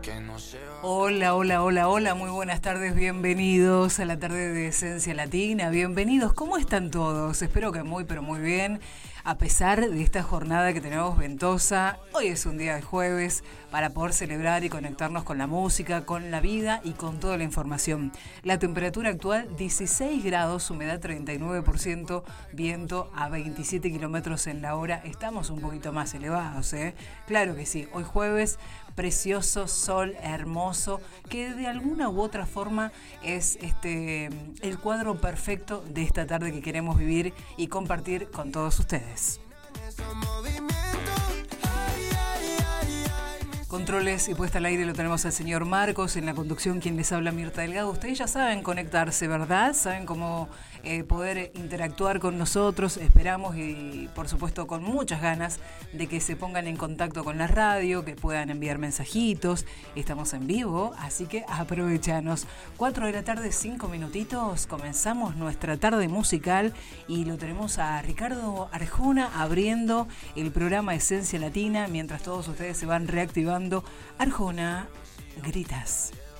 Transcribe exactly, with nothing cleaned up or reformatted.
Hola, hola, hola, hola, muy buenas tardes, bienvenidos a la tarde de Esencia Latina, bienvenidos, ¿cómo están todos? Espero que muy, pero muy bien, a pesar de esta jornada que tenemos ventosa. Hoy es un día de jueves para poder celebrar y conectarnos con la música, con la vida y con toda la información. La temperatura actual dieciséis grados, humedad treinta y nueve por ciento, viento a veintisiete kilómetros en la hora. Estamos un poquito más elevados, ¿eh? Claro que sí, hoy jueves, precioso, sol hermoso, que de alguna u otra forma es este el cuadro perfecto de esta tarde que queremos vivir y compartir con todos ustedes. Controles y puesta al aire lo tenemos al señor Marcos, en la conducción quien les habla, Mirta Delgado. Ustedes ya saben conectarse, ¿verdad? Saben cómo eh, poder interactuar con nosotros. Esperamos y por supuesto con muchas ganas de que se pongan en contacto con la radio, que puedan enviar mensajitos. Estamos en vivo, así que aprovechanos. cuatro de la tarde, cinco minutitos, comenzamos nuestra tarde musical y lo tenemos a Ricardo Arjona abriendo el programa Esencia Latina, mientras todos ustedes se van reactivando. Arjona, gritas.